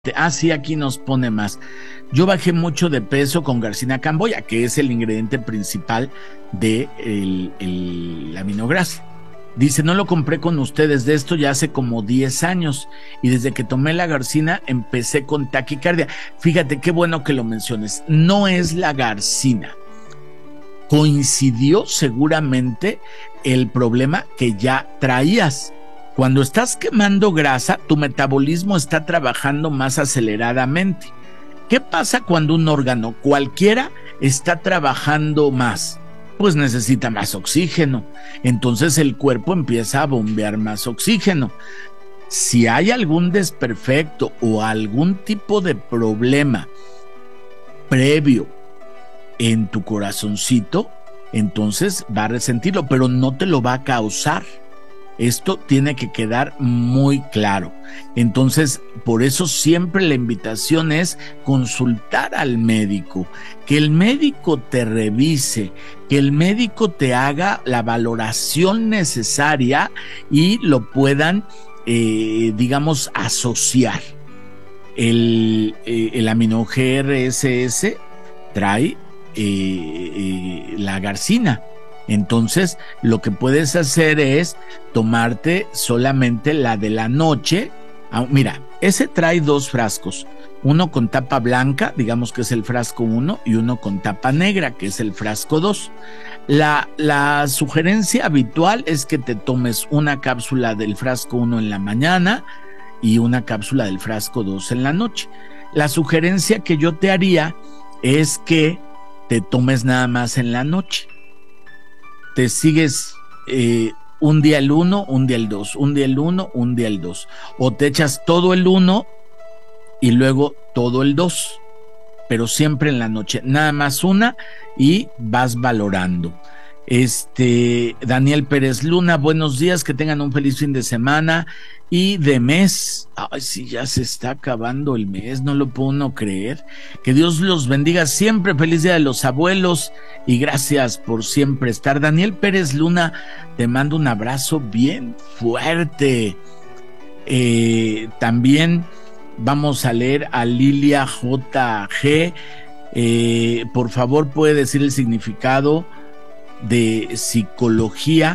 Sí, aquí nos pone más. Yo bajé mucho de peso con Garcina Camboya, que es el ingrediente principal de la aminograsa. Dice, no lo compré con ustedes, de esto ya hace como 10 años y desde que tomé la Garcina empecé con taquicardia. Fíjate qué bueno que lo menciones, no es la Garcina. Coincidió seguramente el problema que ya traías. Cuando estás quemando grasa, tu metabolismo está trabajando más aceleradamente. ¿Qué pasa cuando un órgano cualquiera está trabajando más? Pues necesita más oxígeno. Entonces el cuerpo empieza a bombear más oxígeno. Si hay algún desperfecto o algún tipo de problema previo en tu corazoncito, entonces va a resentirlo, pero no te lo va a causar. Esto tiene que quedar muy claro. Entonces, por eso siempre la invitación es consultar al médico, que el médico te revise, que el médico te haga la valoración necesaria y lo puedan, digamos, asociar. El amino GRSS trae la Garcina. Entonces, lo que puedes hacer es tomarte solamente la de la noche. Mira, ese trae 2 frascos, uno con tapa blanca, digamos que es el frasco 1, y uno con tapa negra, que es el frasco 2. La sugerencia habitual es que te tomes una cápsula del frasco 1 en la mañana y una cápsula del frasco 2 en la noche. La sugerencia que yo te haría es que te tomes nada más en la noche. Te sigues un día el 1, un día el 2, un día el 1, un día el 2. O te echas todo el 1 y luego todo el 2, pero siempre en la noche. Nada más una y vas valorando. Daniel Pérez Luna, buenos días, que tengan un feliz fin de semana y de mes. Ay, sí, ya se está acabando el mes, no lo puedo no creer. Que Dios los bendiga siempre, feliz día de los abuelos y gracias por siempre estar. Daniel Pérez Luna, te mando un abrazo bien fuerte. También vamos a leer a Lilia JG. Por favor, puede decir el significado de psicología.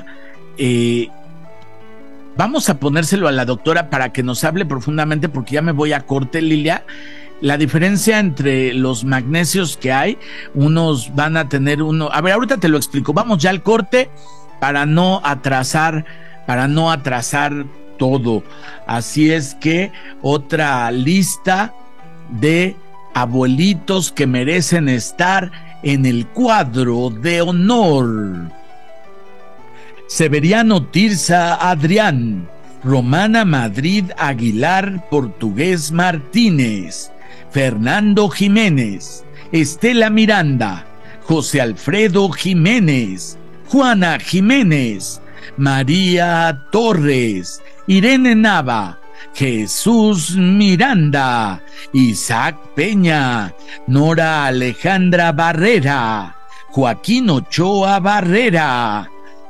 Vamos a ponérselo a la doctora para que nos hable profundamente, porque ya me voy a corte, Lilia. La diferencia entre los magnesios que hay, unos van a tener uno. A ver, ahorita te lo explico. Vamos ya al corte para no atrasar todo. Así es que otra lista de abuelitos que merecen estar en el cuadro de honor: Severiano Tirsa Adrián, Romana Madrid Aguilar Portugués Martínez, Fernando Jiménez, Estela Miranda, José Alfredo Jiménez, Juana Jiménez, María Torres, Irene Nava, Jesús Miranda, Isaac Peña, Nora Alejandra Barrera, Joaquín Ochoa Barrera.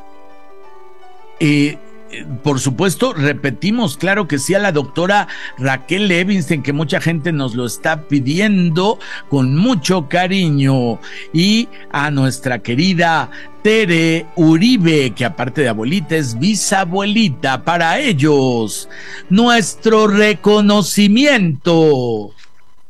Por supuesto, repetimos, claro que sí, a la doctora Raquel Levinstein, que mucha gente nos lo está pidiendo con mucho cariño, y a nuestra querida Tere Uribe, que aparte de abuelita es bisabuelita. Para ellos, nuestro reconocimiento.